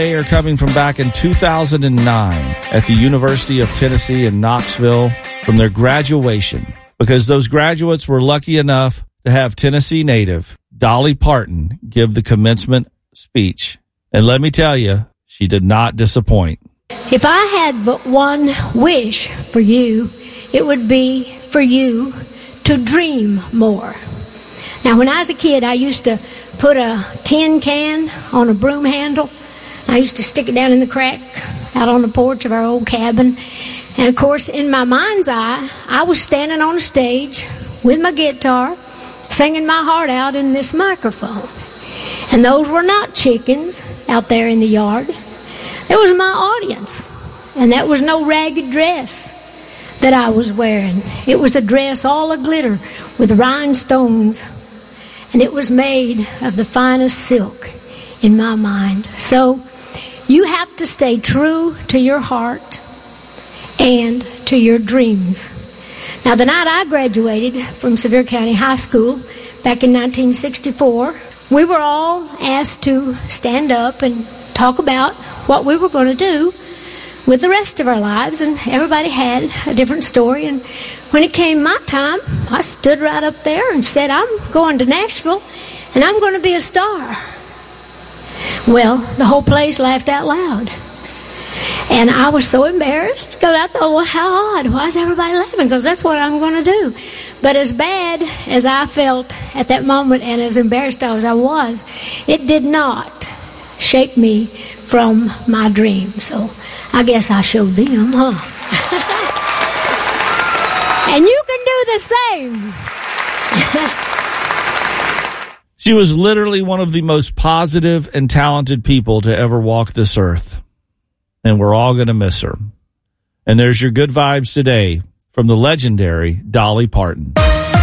They are coming from back in 2009 at the University of Tennessee in Knoxville from their graduation, because those graduates were lucky enough to have Tennessee native Dolly Parton give the commencement speech. And let me tell you, she did not disappoint. If I had but one wish for you, it would be for you to dream more. Now, when I was a kid, I used to put a tin can on a broom handle. I used to stick it down in the crack out on the porch of our old cabin. And, of course, in my mind's eye, I was standing on a stage with my guitar, singing my heart out in this microphone. And those were not chickens out there in the yard. It was my audience. And that was no ragged dress that I was wearing. It was a dress all a-glitter with rhinestones. And it was made of the finest silk in my mind. So you have to stay true to your heart and to your dreams. Now, the night I graduated from Sevier County High School back in 1964, we were all asked to stand up and talk about what we were going to do with the rest of our lives, and everybody had a different story. And when it came my time, I stood right up there and said, I'm going to Nashville, and I'm going to be a star. Well, the whole place laughed out loud. And I was so embarrassed because I thought, well, how odd. Why is everybody laughing? Because that's what I'm going to do. But as bad as I felt at that moment and as embarrassed as I was, it did not shake me from my dream. So I guess I showed them, huh? And you can do the same. She was literally one of the most positive and talented people to ever walk this earth. And we're all going to miss her. And there's your good vibes today from the legendary Dolly Parton.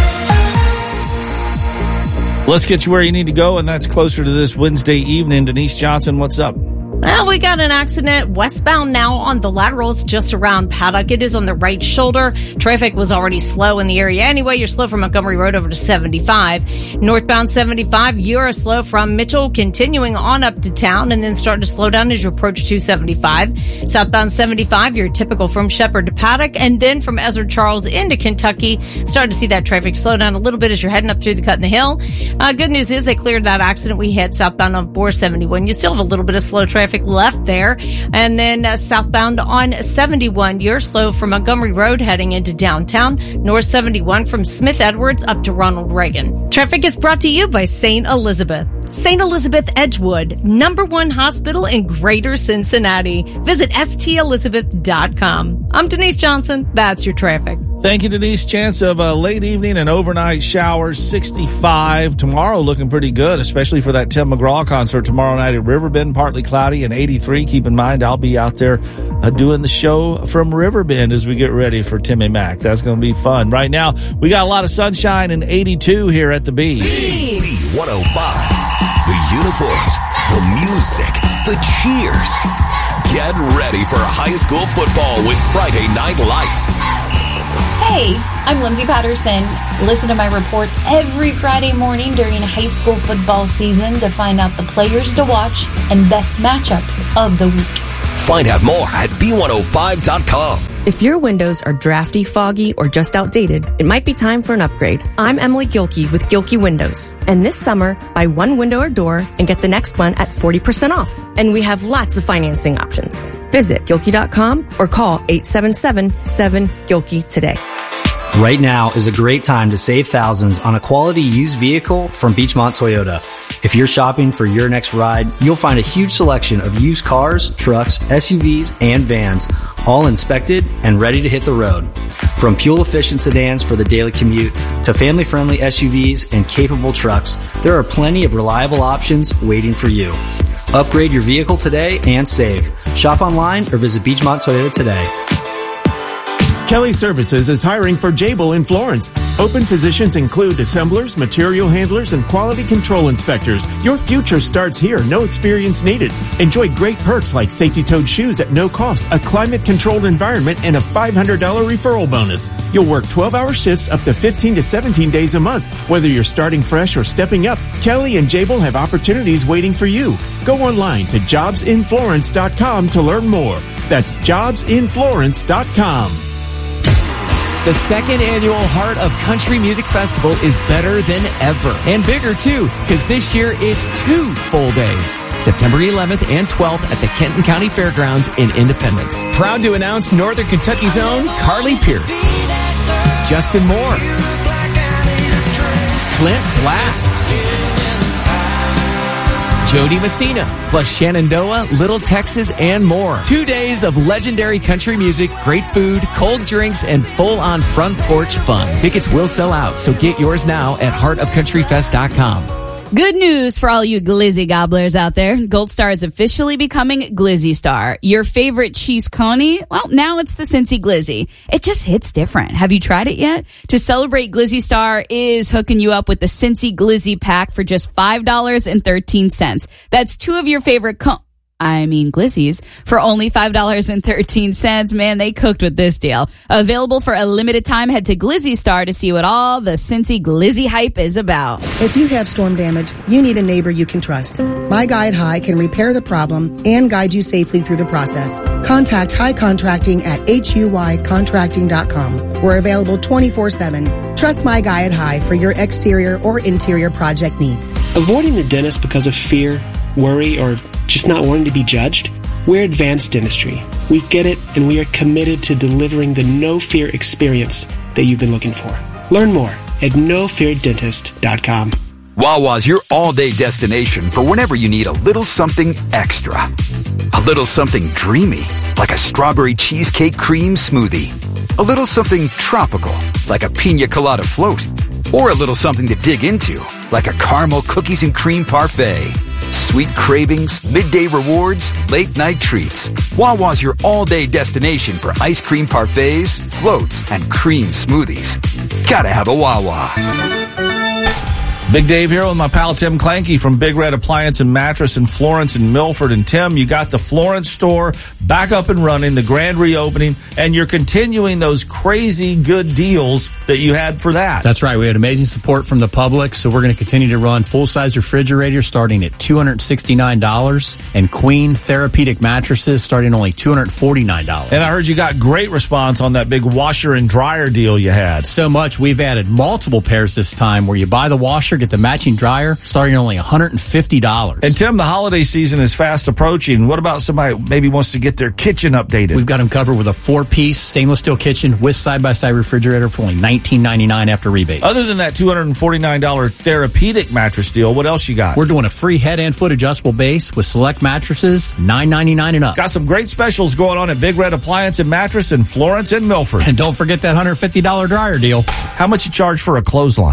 Let's get you where you need to go, and that's closer to this Wednesday evening. Denise Johnson, what's up? Well, we got an accident westbound now on the laterals just around Paddock. It is on the right shoulder. Traffic was already slow in the area anyway. You're slow from Montgomery Road over to 75. Northbound 75, you're slow from Mitchell, continuing on up to town, and then starting to slow down as you approach 275. Southbound 75, you're typical from Shepherd to Paddock, and then from Ezra Charles into Kentucky, starting to see that traffic slow down a little bit as you're heading up through the Cut in the Hill. Good news is they cleared that accident we had southbound on 471. You still have a little bit of slow traffic left there. And then southbound on 71, you're slow from Montgomery Road heading into downtown. North 71 from Smith Edwards up to Ronald Reagan. Traffic is brought to you by St. Elizabeth. St. Elizabeth Edgewood, #1 hospital in Greater Cincinnati. Visit stelizabeth.com. I'm Denise Johnson. That's your traffic. Thank you, Denise. Chance of a late evening and overnight showers, 65. Tomorrow looking pretty good, especially for that Tim McGraw concert tomorrow night at Riverbend, partly cloudy and 83. Keep in mind, I'll be out there doing the show from Riverbend as we get ready for Timmy Mack. That's going to be fun. Right now, we got a lot of sunshine and 82 here at the B. B105. The uniforms, the music, the cheers. Get ready for high school football with Friday Night Lights. Hey, I'm Lindsay Patterson. Listen to my report every Friday morning during high school football season to find out the players to watch and best matchups of the week. Find out more at B105.com. If your windows are drafty, foggy, or just outdated, it might be time for an upgrade. I'm Emily Gilkey with Gilkey Windows. And this summer, buy one window or door and get the next one at 40% off. And we have lots of financing options. Visit Gilkey.com or call 877-7-GILKEY today. Right now is a great time to save thousands on a quality used vehicle from Beechmont Toyota. If you're shopping for your next ride, you'll find a huge selection of used cars, trucks, SUVs, and vans, all inspected and ready to hit the road. From fuel-efficient sedans for the daily commute to family-friendly SUVs and capable trucks, there are plenty of reliable options waiting for you. Upgrade your vehicle today and save. Shop online or visit Beechmont Toyota today. Kelly Services is hiring for Jabil in Florence. Open positions include assemblers, material handlers, and quality control inspectors. Your future starts here. No experience needed. Enjoy great perks like safety-toed shoes at no cost, a climate-controlled environment, and a $500 referral bonus. You'll work 12-hour shifts up to 15 to 17 days a month. Whether you're starting fresh or stepping up, Kelly and Jabil have opportunities waiting for you. Go online to jobsinflorence.com to learn more. That's jobsinflorence.com. The second annual Heart of Country Music Festival is better than ever. And bigger, too, because this year it's 2 full days. September 11th and 12th at the Kenton County Fairgrounds in Independence. Proud to announce Northern Kentucky's own Carly Pierce, Justin Moore, Clint Black, Jody Messina, plus Shenandoah, Little Texas, and more. 2 days of legendary country music, great food, cold drinks, and full-on front porch fun. Tickets will sell out, so get yours now at heartofcountryfest.com. Good news for all you Glizzy gobblers out there. Gold Star is officially becoming Glizzy Star. Your favorite cheese coney? Well, now it's the Cincy Glizzy. It just hits different. Have you tried it yet? To celebrate, Glizzy Star is hooking you up with the Cincy Glizzy pack for just $5.13. That's 2 of your favorite Glizzies for only $5.13. Man, they cooked with this deal. Available for a limited time. Head to Glizzy Star to see what all the Cincy Glizzy hype is about. If you have storm damage, you need a neighbor you can trust. My Guy at High can repair the problem and guide you safely through the process. Contact High Contracting at huycontracting.com. We're available 24/7. Trust My Guy at High for your exterior or interior project needs. Avoiding the dentist because of fear, worry, or just not wanting to be judged? We're Advanced Dentistry. We get it, and we are committed to delivering the no-fear experience that you've been looking for. Learn more at nofeardentist.com. Wawa's your all-day destination for whenever you need a little something extra. A little something dreamy, like a strawberry cheesecake cream smoothie. A little something tropical, like a pina colada float. Or a little something to dig into, like a caramel cookies and cream parfait. Sweet cravings, midday rewards, late-night treats. Wawa's your all-day destination for ice cream parfaits, floats, and cream smoothies. Gotta have a Wawa. Big Dave here with my pal Tim Clanky from Big Red Appliance and Mattress in Florence and Milford. And Tim, you got the Florence store back up and running, the grand reopening, and you're continuing those crazy good deals that you had for that. That's right. We had amazing support from the public, so we're going to continue to run full-size refrigerators starting at $269 and queen therapeutic mattresses starting only $249. And I heard you got great response on that big washer and dryer deal you had. So much, we've added multiple pairs this time where you buy the washer, get the matching dryer, starting only $150. And Tim, the holiday season is fast approaching. What about somebody who maybe wants to get their kitchen updated? We've got them covered with a 4-piece stainless steel kitchen with side-by-side refrigerator for only $19.99 after rebate. Other than that $249 therapeutic mattress deal, what else you got? We're doing a free head and foot adjustable base with select mattresses, $9.99 and up. Got some great specials going on at Big Red Appliance and Mattress in Florence and Milford. And don't forget that $150 dryer deal. How much you charge for a clothesline?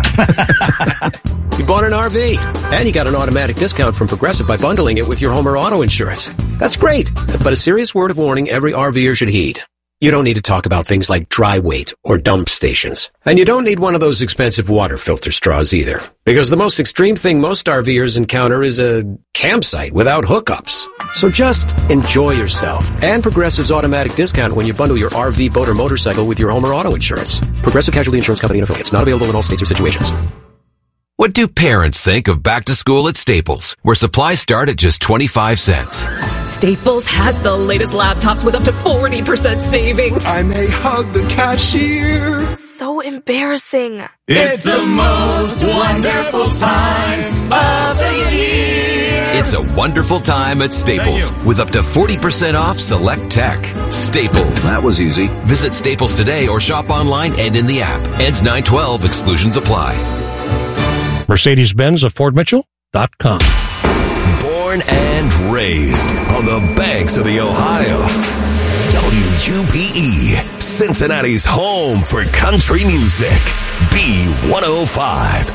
You bought an RV, and you got an automatic discount from Progressive by bundling it with your home or auto insurance. That's great, but a serious word of warning every RVer should heed. You don't need to talk about things like dry weight or dump stations. And you don't need one of those expensive water filter straws either. Because the most extreme thing most RVers encounter is a campsite without hookups. So just enjoy yourself and Progressive's automatic discount when you bundle your RV, boat, or motorcycle with your home or auto insurance. Progressive Casualty Insurance Company and affiliates. Not available in all states or situations. What do parents think of back to school at Staples, where supplies start at just 25 cents? Staples has the latest laptops with up to 40% savings. I may hug the cashier. So embarrassing. It's the most wonderful time of the year. It's a wonderful time at Staples with up to 40% off select tech. Staples. That was easy. Visit Staples today or shop online and in the app. Ends 9/12. Exclusions apply. Mercedes-Benz of FordMitchell.com. Born and raised on the banks of the Ohio. WUPE, Cincinnati's home for country music. B105.